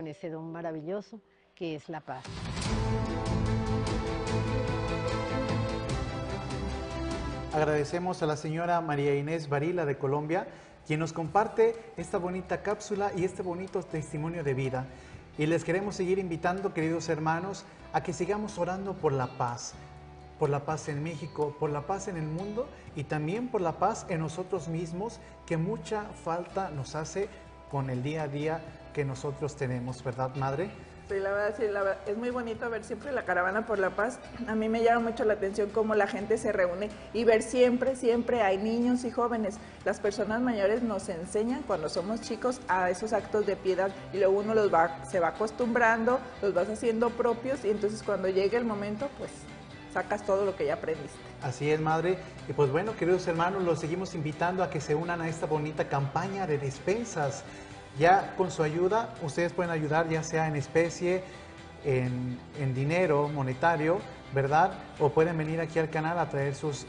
ese don maravilloso que es la paz. Agradecemos a la señora María Inés Varila de Colombia, quien nos comparte esta bonita cápsula y este bonito testimonio de vida. Y les queremos seguir invitando, queridos hermanos, a que sigamos orando por la paz en México, por la paz en el mundo y también por la paz en nosotros mismos, que mucha falta nos hace con el día a día que nosotros tenemos, ¿verdad, Madre? Sí, la verdad, es muy bonito ver siempre la caravana por la paz. A mí me llama mucho la atención cómo la gente se reúne y ver siempre hay niños y jóvenes. Las personas mayores nos enseñan cuando somos chicos a esos actos de piedad y luego uno se va acostumbrando, los vas haciendo propios y entonces cuando llegue el momento, pues sacas todo lo que ya aprendiste. Así es, Madre. Y pues bueno, queridos hermanos, los seguimos invitando a que se unan a esta bonita campaña de despensas. Ya con su ayuda, ustedes pueden ayudar ya sea en especie, en dinero monetario, ¿verdad? O pueden venir aquí al canal a traer sus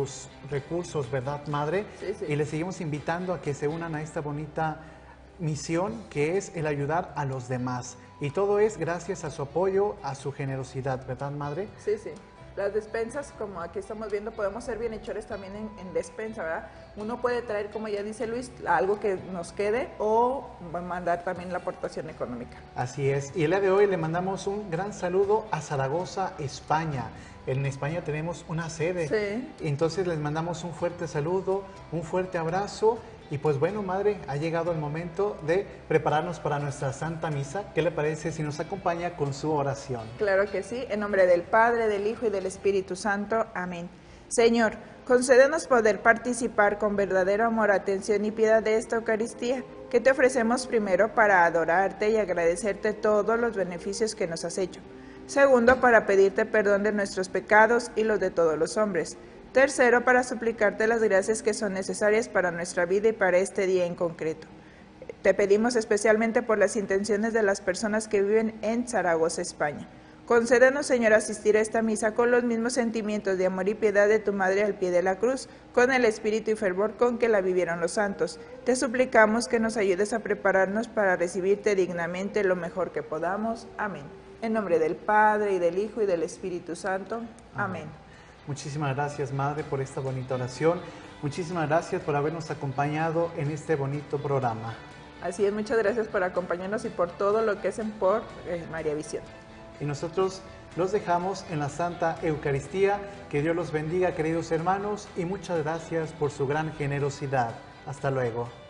recursos, ¿verdad, Madre? Sí, sí. Y les seguimos invitando a que se unan a esta bonita misión que es el ayudar a los demás. Y todo es gracias a su apoyo, a su generosidad, ¿verdad, Madre? Sí, sí. Las despensas, como aquí estamos viendo, podemos ser bienhechores también en despensa, ¿verdad? Uno puede traer, como ya dice Luis, algo que nos quede o mandar también la aportación económica. Así es. Y el día de hoy le mandamos un gran saludo a Zaragoza, España. En España tenemos una sede. Sí. Entonces les mandamos un fuerte saludo, un fuerte abrazo. Y pues bueno, Madre, ha llegado el momento de prepararnos para nuestra Santa Misa. ¿Qué le parece si nos acompaña con su oración? Claro que sí, en nombre del Padre, del Hijo y del Espíritu Santo. Amén. Señor, concédenos poder participar con verdadero amor, atención y piedad de esta Eucaristía, que te ofrecemos primero para adorarte y agradecerte todos los beneficios que nos has hecho. Segundo, para pedirte perdón de nuestros pecados y los de todos los hombres. Tercero, para suplicarte las gracias que son necesarias para nuestra vida y para este día en concreto. Te pedimos especialmente por las intenciones de las personas que viven en Zaragoza, España. Concédenos, Señor, asistir a esta misa con los mismos sentimientos de amor y piedad de tu Madre al pie de la cruz, con el espíritu y fervor con que la vivieron los santos. Te suplicamos que nos ayudes a prepararnos para recibirte dignamente lo mejor que podamos. Amén. En nombre del Padre, y del Hijo, y del Espíritu Santo. Amén. Muchísimas gracias, Madre, por esta bonita oración. Muchísimas gracias por habernos acompañado en este bonito programa. Así es, muchas gracias por acompañarnos y por todo lo que hacen por María Visión. Y nosotros los dejamos en la Santa Eucaristía. Que Dios los bendiga, queridos hermanos, y muchas gracias por su gran generosidad. Hasta luego.